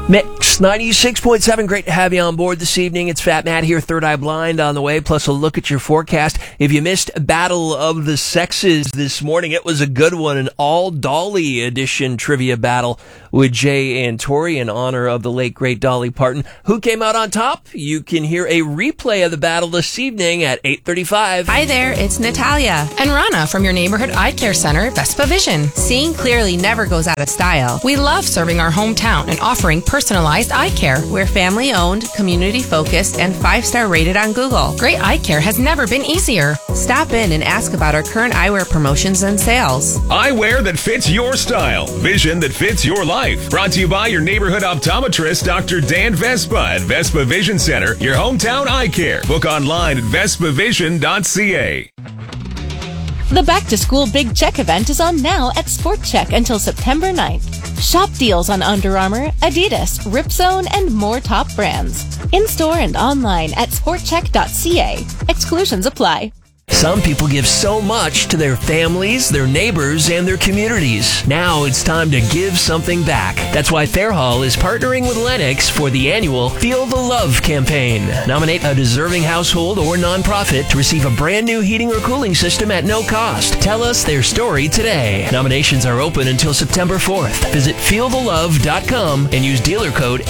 Mix 96.7. Great to have you on board this evening. It's Fat Matt here, Third Eye Blind on the way, plus a look at your forecast. If you missed Battle of the Sexes this morning, it was a good one, an all-Dolly edition trivia battle with Jay and Tori in honor of the late, great Dolly Parton. Who came out on top? You can hear a replay of the battle this evening at 8:35. Hi there, it's Natalia and Rana from your neighborhood eye care center, Vespa Vision. Seeing clearly never goes out of style. We love serving our hometown and offering personalized eye care. We're family-owned, community-focused, and 5-star rated on Google. Great eye care has never been easier. Stop in and ask about our current eyewear promotions and sales. Eyewear that fits your style. Vision that fits your life. Brought to you by your neighborhood optometrist, Dr. Dan Vespa at Vespa Vision Center, your hometown eye care. Book online at vespavision.ca. The Back to School Big Check event is on now at Sport Check until September 9th. Shop deals on Under Armour, Adidas, Ripzone, and more top brands. In-store and online at sportcheck.ca. Exclusions apply. Some people give so much to their families, their neighbors, and their communities. Now it's time to give something back. That's why Fairhall is partnering with Lennox for the annual Feel the Love campaign. Nominate a deserving household or nonprofit to receive a brand new heating or cooling system at no cost. Tell us their story today. Nominations are open until September 4th. Visit feelthelove.com and use dealer code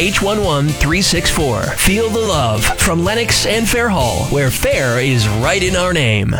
H11364. Feel the Love from Lennox and Fairhall, where fair is right in our name.